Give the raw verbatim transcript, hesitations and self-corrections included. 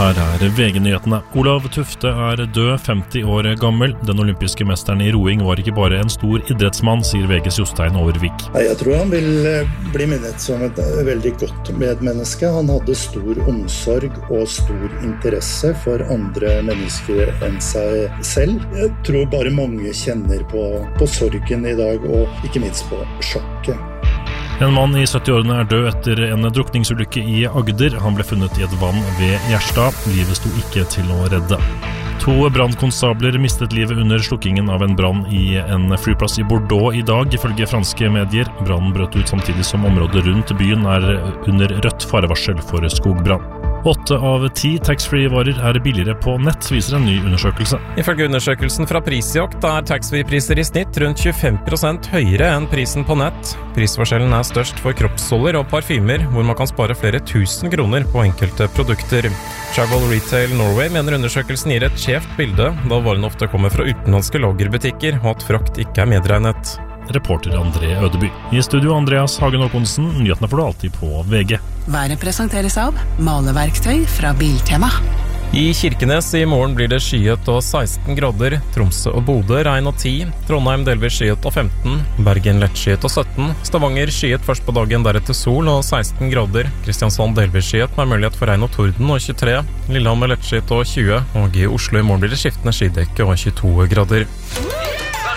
Her er V G-nyhetene. Olav Tufte er død, femti år gammel. Den olympiske mesteren i roing var ikke bare en stor idrettsmann, sier V G's Jostein Overvik. Jeg tror han vil bli minnet som et veldig godt medmenneske. Han hadde stor omsorg og stor interesse for andre mennesker enn seg selv. Jeg tror bare mange kjenner på, på sorgen i dag, og ikke minst på sjokket. En mann i sytti-årene er død etter en drukningsulykke i Agder. Han ble funnet i et vann ved Gjerstad. Livet sto ikke til å redde. To brandkonstabler mistet livet under slukkingen av en brann i en flyplass i Bordeaux i dag, ifølge franske medier. Brannen brøt ut samtidig som området rundt byen er under rødt farevarsel for skogbrann. Åtte av ti taxfree-varer er billigere på nett, viser en ny undersøkelse. Ifølge undersøkelsen fra Prisjakt er taxfree-priser i snitt rundt tjuefem prosent høyere enn prisen på nett. Prisforskjellen er størst for kroppssolder og parfymer, hvor man kan spare flere tusen kroner på enkelte produkter. Travel Retail Norway mener undersøkelsen gir et skjevt bilde, da varene ofte kommer fra utenlandske lagerbutikker, og at frakt ikke er medregnet. Reporter André Ødeby. I studio Andreas Hagen Håkonsen. Nyhetene får du alltid på V G. Været presenteres av maleverktøy fra Biltema. I Kirkenes i morgen blir det skyet og seksten grader. Tromsø og Bodø regn og ti. Trondheim delvis skyet og femten. Bergen lettskyet og sytten. Stavanger skyet først på dagen, deretter sol og seksten grader. Kristiansand delvis skyet med mulighet for regn og torden og tjuetre. Lillehammer lettskyet og tjue. Og i Oslo i morgen blir det skiftende skydekke og tjueto grader.